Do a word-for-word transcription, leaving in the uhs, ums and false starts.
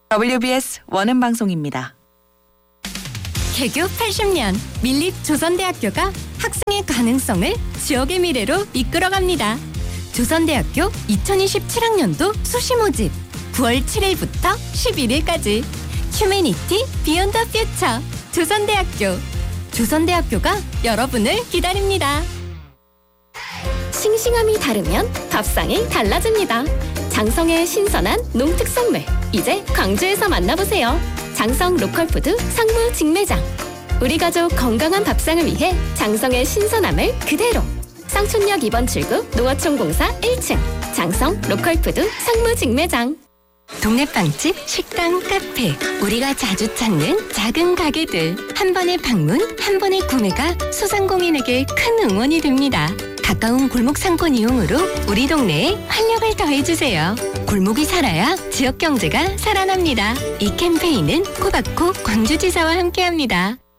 더블유비에스 원음 방송입니다. 개교 팔십 년 밀립 조선대학교가 학생의 가능성을 지역의 미래로 이끌어갑니다. 조선대학교 이천이십칠 학년도 수시 모집 구월 칠일부터 십일일까지 휴머니티 비욘드 퓨처 조선대학교 조선대학교가 여러분을 기다립니다. 싱싱함이 다르면 밥상이 달라집니다. 장성의 신선한 농특산물 이제 광주에서 만나보세요. 장성 로컬푸드 상무 직매장. 우리 가족 건강한 밥상을 위해 장성의 신선함을 그대로. 쌍촌역 이 번 출구 농어촌 공사 일 층 장성 로컬푸드 상무 직매장. 동네 빵집, 식당, 카페, 우리가 자주 찾는 작은 가게들. 한 번의 방문, 한 번의 구매가 소상공인에게 큰 응원이 됩니다. 가까운 골목 상권 이용으로 우리 동네에 활력을 더해주세요. 골목이 살아야 지역 경제가 살아납니다. 이 캠페인은 코바코 광주지사와 함께합니다.